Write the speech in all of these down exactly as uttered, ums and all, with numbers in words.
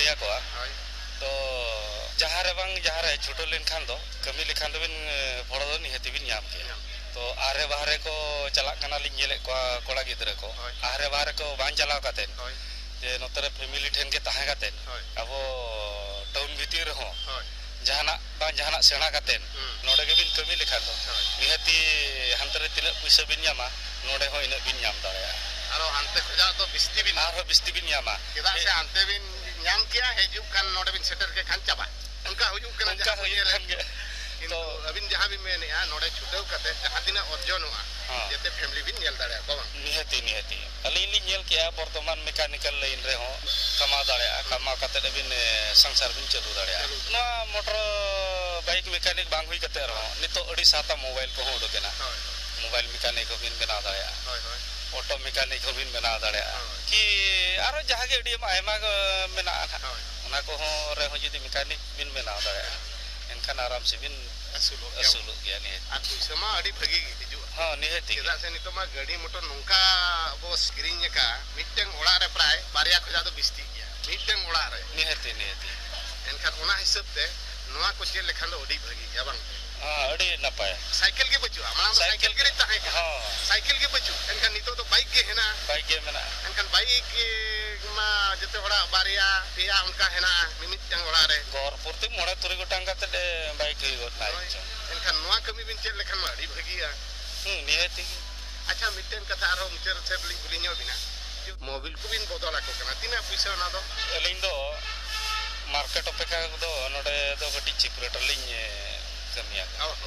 लिया को तो जहाँ रे बांग जहाँ रे छुटो लेन खान दो कमी लेखान दो बिन फोड़ो दो निहती बिन याम के तो आरे बाहरे को चला कना लिंग जेले को कोड़ा गिद्रे को आरे बाहरे को बांग चलाव कातेन जे नोतरे फैमिली ठेन के ताहे कातेन अब टाउन भीतर हो जहाना बांग जहाना सेना कातेन नोडे के बिन कमी लेखान दो निहती हंतरे तिना पैसा बिन यामा नोडे हो इना बिन याम दाया आरो हंते खजा तो बिस्ती बिन आरो बिस्ती बिन यामा केदा से हंते बिन ᱧᱟᱢ ᱠᱮᱭᱟ ᱦᱤᱡᱩᱜ ᱠᱟᱱ ᱱᱚᱰᱮ ᱵᱤᱱ ᱥᱮᱴᱮᱨ ᱠᱮ ᱠᱷᱟᱱ ᱪᱟᱵᱟ ᱚᱱᱠᱟ ᱦᱩᱭᱩᱜ ᱠᱟᱱᱟ ᱡᱟᱦᱟᱸ ᱧᱮᱞᱮᱱ ᱜᱮ ᱛᱚ ᱟᱵᱤᱱ ᱡᱟᱦᱟᱸ ᱵᱤᱱ ᱢᱮᱱᱮᱜᱼᱟ ᱱᱚᱰᱮ ᱪᱷᱩᱴᱟᱹᱣ ᱠᱟᱛᱮ ᱡᱟᱦᱟᱸ ᱛᱤᱱᱟᱹᱜ ᱚᱨᱡᱚᱱᱚᱜᱼᱟ ᱡᱮᱛᱮ ᱯᱷᱮᱢᱤᱞᱤ ᱵᱤᱱ ᱧᱮᱞ ᱫᱟᱲᱮᱭᱟᱜᱼᱟ ᱠᱚ ᱵᱟᱝ ᱱᱤᱦᱟᱹᱛᱤ ᱱᱤᱦᱟᱹᱛᱤ ᱟᱹᱞᱤᱧ ᱞᱤᱧ ᱧᱮᱞ ᱠᱮᱜᱼᱟ ᱵᱚᱨᱛᱚᱢᱟᱱ ᱢᱮᱠᱟᱱᱤᱠᱟᱞ ᱞᱟᱭᱤᱱ ᱨᱮᱦᱚᱸ ᱠᱟᱢᱟᱣ ᱫᱟᱲᱮᱭᱟᱜᱼᱟ ᱠᱟᱢᱟᱣ ᱠᱟᱛᱮ ᱟᱹᱵᱤᱱ ᱥᱚᱝᱥᱟᱨ ᱵᱤᱱ ᱪᱟᱹᱞᱩ ᱫᱟᱲᱮᱭᱟᱜᱼᱟ ᱱᱚᱣᱟ ᱢᱚᱴᱚᱨ ᱵᱟᱭᱤᱠ ᱢᱮᱠᱟᱱᱤᱠ ᱵᱟᱝ ᱦᱩᱭ ᱠᱟᱛᱮ ᱨᱮᱦᱚᱸ ᱱᱤᱛᱚᱜ ᱟᱹᱰᱤ ᱥᱟᱛᱟ ᱢᱳᱵᱟᱭᱤᱞ ᱠᱚᱦᱚᱸ ᱩᱰᱩᱠᱮᱱᱟ मोबाइल मैकेनिक होबिन बना दाड़िया ऑटो मैकेनिक होबिन बना दाड़िया कि आरो जहां के एडी आयमा मेना ओना को हो रे हो जदी मैकेनिक बिन बना दाड़िया एनखान आराम से बिन असुलो असुलो गया ने आ पैसा मा अडी भगी हिजु हां निहति केदा से नितो मा गाड़ी मोटर नोंका बो स्क्रीन का मिटटेंग ओड़ा रे प्राय बारिया खजा दो बिस्ती गया मिटटेंग ओड़ा रे निहति निहति एनखान ओना हिसाब ते नोआ को जे लेखान दो अडी भगी गया बांग हां अडी नपाय साइकिल के बचुआ माना साइकिल के ताहे का हां साइकिल के बचु एनखान नितो तो बाइक के हेना बाइक के मेना एनखान बाइक मा जते ओड़ा बारिया पिया उनका हेना मिमिटटेंग ओड़ा रे गोर पुरती मोड़ा तुरी गोटांग काते बाइक ही गोट नाइ एनखान नोआ कमी बिन चेल लेखान मा अडी भगिया हम्म निहति अच्छा मिटटेन कथा आरो मुचर से लिंक लिᱧो बिना मोबाइल को बिन बदला को कना तिना पैसा ना दो एलिन दो मार्केट अपेक्षा दो नोडे दो गटी चिप रेट लिñ कमिया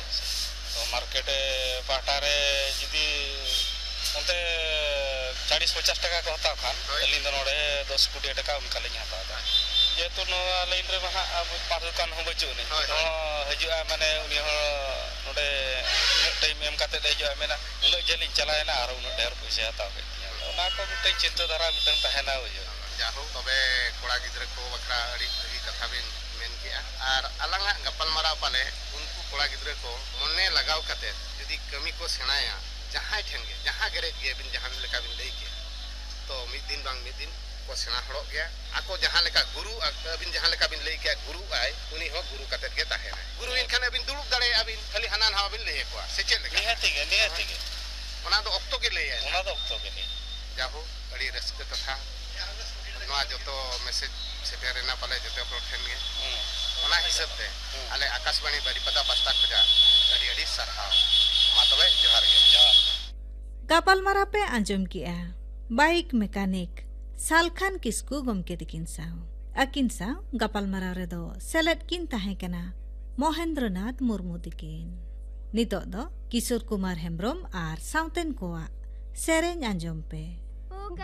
तो मार्केट पाटा रे जदी उनते चालीस पचास टका को हता खान एलिन दो नोडे दस कोटी टका उनका लिñ हता था जे तो नो लाइन रे महा अब पार दुकान हो बचु ने तो हजुआ माने उनी हो नोडे टाइम एम काते देजो मेना उन जेलिñ चलायना आरो उन ढेर पैसा हता के ओना को मिटन चिंता धारा मिटन तहेना होयो जाहो तबे कोड़ा गिद्रे को बखरा अड़ी भगी कथा बिन मेन किया आर अलंगा गपल मारा पाले उनको कोड़ा गिद्रे को मने लगाव कते जदी कमी को सेनाया जहां ठेन गे जहां गरे गे बिन जहां लेका बिन लई के तो मिद दिन बांग मिद दिन को सेना हड़ो गया आको जहां लेका गुरु अबिन जहां लेका बिन लई के गुरु आय उनी हो गुरु कते के ताहे गुरु इनखान अबिन दुड़ुब दाड़े अबिन खाली हानान हावा बिन लई को से चेल लेका निहति गे निहति गे ओना दो ऑक्टो के लई आय ओना दो ऑक्टो के लई जाहो अड़ी रस्क तथा नोआ जतो मैसेज सेटेरेना पाले जतो को ठेन गे ओना हिसाब ते आले आकाशवाणी बारीपदा बस्ता खजा अड़ी अड़ी सरहाव मा तबे जोहार गे जोहार गापालमारा पे आंजम किया bike mechanic Salkhan Kisku गमके दिकिन Sao akin Sao गापालमारा रे दो सेलेट किन ताहे कना महेंद्रनाथ मुर्मू दिकिन नितो दो किशोर कुमार हेम्ब्रम आर साउतेन कोआ सेरेन आंजम पे।